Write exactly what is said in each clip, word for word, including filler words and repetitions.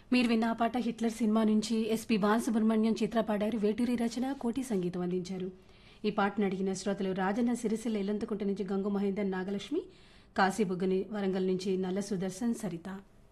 మీరు విన్న ఆ పాట హిట్లర్ సినిమా నుంచి ఎస్పి బాలసుబ్రహ్మణ్యం చిత్ర పాడారు. వేటూరి రచన, కోటి సంగీతం అందించారు. ఈ పాటను అడిగిన శ్రోతలు రాజన్న సిరిసిల్ల ఇల్లంతకుంట నుంచి గంగు మహేందర్, నాగలక్ష్మి, కాశీబుగ్గని వరంగల్ నుంచి నల్ల సుదర్శన్, సరిత.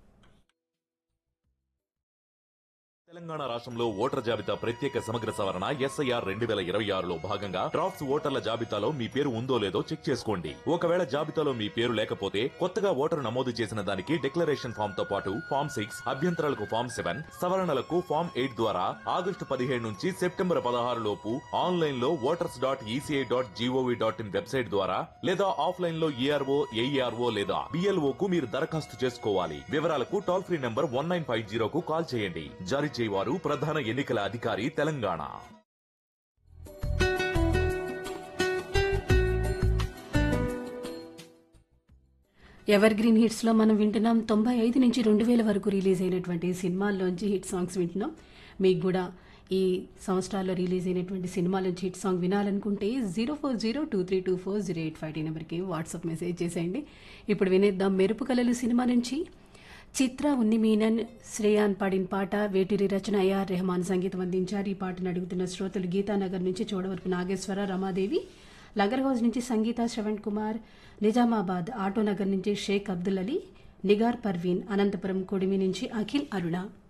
తెలంగాణ రాష్ట్రంలో ఓటర్ జాబితా ప్రత్యేక సమగ్ర సవరణ ఎస్ఐఆర్ రెండు వేల ఇరవై ఆరులో భాగంగా డ్రాఫ్ట్స్ ఓటర్ల జాబితాలో మీ పేరు ఉందో లేదో చెక్ చేసుకోండి. ఒకవేళ జాబితాలో మీ పేరు లేకపోతే కొత్తగా ఓటరు నమోదు చేసిన దానికి డిక్లరేషన్ ఫామ్ తో పాటు ఫామ్ సిక్స్ అభ్యంతరాలకు ఫామ్ సెవెన్ సవరణలకు ఫామ్ ఎయిట్ ద్వారా ఆగస్టు పదిహేడు నుంచి సెప్టెంబర్ పదహారు లోపు ఆన్లైన్ లో voters dot ECI dot GOV dot in website ద్వారా లేదా ఆఫ్లైన్ లో ఈఆర్ఓ ఏఈఆర్ఓ లేదా బిఎల్ఓ కు మీరు దరఖాస్తు చేసుకోవాలి. వివరాలకు toll free number one nine five జీరోకు call చేయండి. జారీ వారు ప్రధాన ఎన్నికల అధికారి తెలంగాణ. ఎవర్ గ్రీన్ హిట్స్ లో మనం వింటున్నాం. తొంభై ఐదు నుంచి రెండు వేల వరకు రిలీజ్ అయినటువంటి సినిమాల్లోంచి హిట్ సాంగ్స్ వింటున్నాం. మీకు కూడా ఈ సంవత్సరాల్లో రిలీజ్ అయినటువంటి సినిమాలోంచి hit song వినాలనుకుంటే zero four zero two three two four zero eight five tea నెంబర్కి వాట్సాప్ మెసేజ్ చేసేయండి. ఇప్పుడు వినేద్దాం మెరుపు కళలు సినిమా నుంచి చిత్ర, ఉన్ని మీనన్, శ్రేయాన్ పాడిన పాట. వేటూరి రచన, ఏఆర్ రెహమాన్ సంగీతం అందించారు. ఈ పాటను అడుగుతున్న శ్రోతలు గీతానగర్ నుంచి చోడవరపు నాగేశ్వర, రమాదేవి, లగర్ హౌస్ నుంచి సంగీత, శ్రవణ్ కుమార్, నిజామాబాద్ ఆటోనగర్ నుంచి షేక్ అబ్దుల్ అలీ, నిగార్ పర్వీన్, అనంతపురం కొడిమి నుంచి అఖిల్, అరుణ.